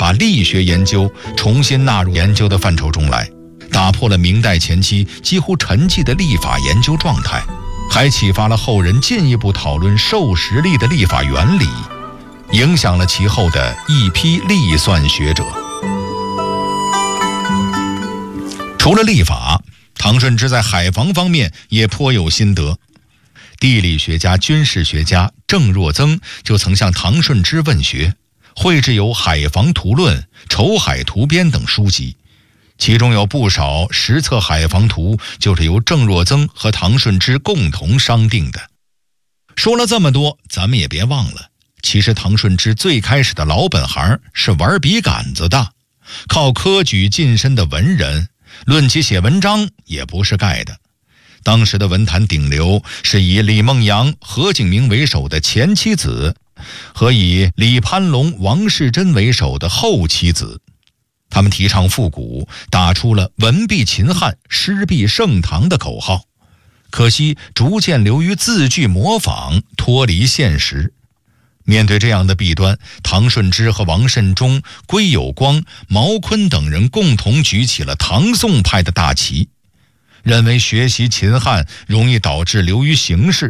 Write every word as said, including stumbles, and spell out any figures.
把力学研究重新纳入研究的范畴中来，打破了明代前期几乎沉寂的历法研究状态，还启发了后人进一步讨论授时历的历法原理，影响了其后的一批历算学者。除了历法，唐顺之在海防方面也颇有心得。地理学家、军事学家郑若增就曾向唐顺之问学，绘制有《海防图论》《筹海图编》等书籍，其中有不少实测海防图就是由郑若增和唐顺之共同商定的。说了这么多，咱们也别忘了，其实唐顺之最开始的老本行是玩笔杆子的，靠科举晋身的文人，论起写文章也不是盖的。当时的文坛顶流是以李梦阳、何敬明为首的前七子，和以李攀龙、王世贞为首的后七子。他们提倡复古，打出了文必秦汉，诗必盛唐的口号，可惜逐渐流于字句模仿，脱离现实。面对这样的弊端，唐顺之和王慎中、归有光、毛坤等人共同举起了唐宋派的大旗，认为学习秦汉容易导致流于形式，